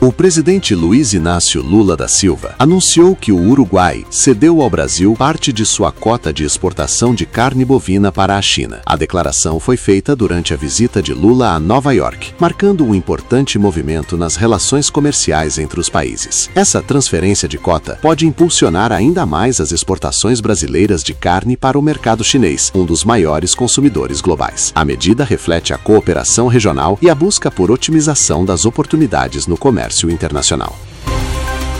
O presidente Luiz Inácio Lula da Silva anunciou que o Uruguai cedeu ao Brasil parte de sua cota de exportação de carne bovina para a China. A declaração foi feita durante a visita de Lula a Nova York, marcando um importante movimento nas relações comerciais entre os países. Essa transferência de cota pode impulsionar ainda mais as exportações brasileiras de carne para o mercado chinês, um dos maiores consumidores globais. A medida reflete a cooperação regional e a busca por otimização das oportunidades no comércio internacional.